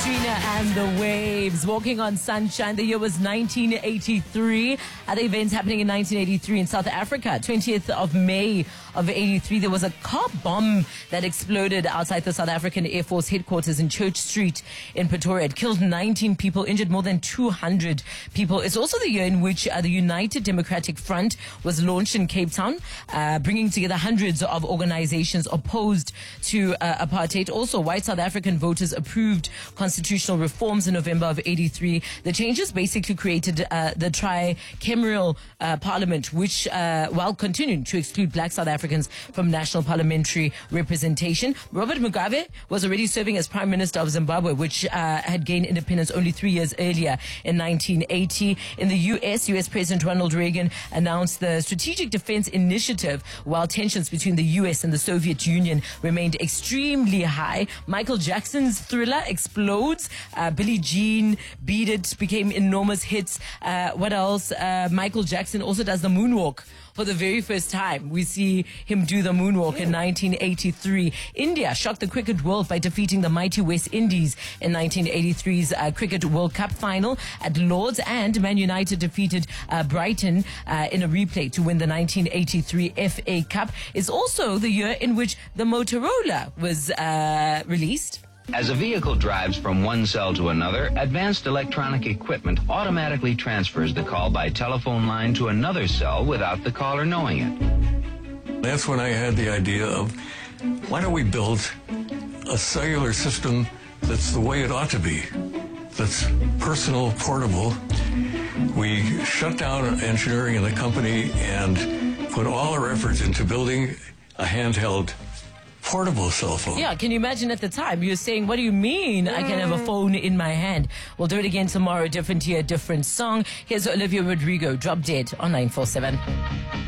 Katrina and the Waves, Walking on Sunshine. The year was 1983. Other events happening in 1983 in South Africa. 20th of May of 83, there was a car bomb that exploded outside the South African Air Force headquarters in Church Street in Pretoria. It killed 19 people, injured more than 200 people. It's also the year in which the United Democratic Front was launched in Cape Town, bringing together hundreds of organizations opposed to apartheid. Also, white South African voters approved constitutional reforms in November of 83. The changes basically created the tricameral parliament, which, while continuing to exclude black South Africans from national parliamentary representation. Robert Mugabe was already serving as Prime Minister of Zimbabwe, which had gained independence only 3 years earlier in 1980. In the US President Ronald Reagan announced the Strategic Defense Initiative, while tensions between the US and the Soviet Union remained extremely high. Michael Jackson's Thriller explodes. Billie Jean, Beat It became enormous hits. What else? Michael Jackson also does the moonwalk for the very first time. We see him do the moonwalk in 1983. India shocked the cricket world by defeating the mighty West Indies in 1983's Cricket World Cup final at Lord's, and Man United defeated Brighton in a replay to win the 1983 FA Cup. It's also the year in which the Motorola was released. As a vehicle drives from one cell to another, advanced electronic equipment automatically transfers the call by telephone line to another cell without the caller knowing it. That's when I had the idea of, why don't we build a cellular system that's the way it ought to be, that's personal, portable. We shut down engineering in the company and put all our efforts into building a handheld portable cell phone. Yeah, can you imagine at the time you're saying, what do you mean I can have a phone in my hand? We'll do it again tomorrow, different year, different song. Here's Olivia Rodrigo, Drop Dead on 947.